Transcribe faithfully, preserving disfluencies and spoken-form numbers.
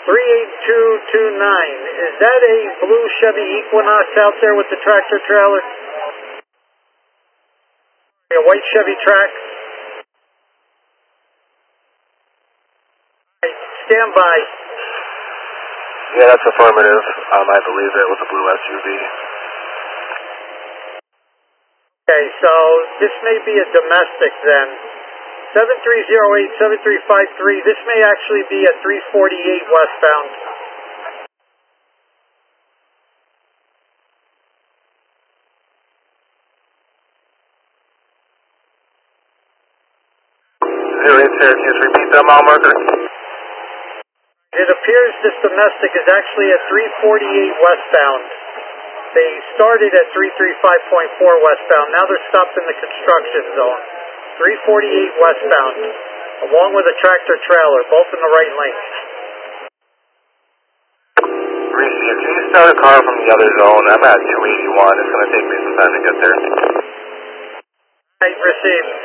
three eight two two nine. Is that a blue Chevy Equinox out there with the tractor trailer? A white Chevy Trax? Stand by. Yeah, that's affirmative. Um, I believe it was a blue S U V. Okay, so this may be a domestic then. seven three zero eight, seven three five three, this may actually be a three forty-eight westbound. zero eight Syracuse, repeat that mile marker. It appears this domestic is actually a three forty-eight westbound. They started at three thirty-five point four westbound. Now they're stopped in the construction zone. three forty-eight westbound, along with a tractor trailer, both in the right lane. Receive. Can you start a car from the other zone? I'm at two eighty-one. It's going to take me some time to get there. Right, received.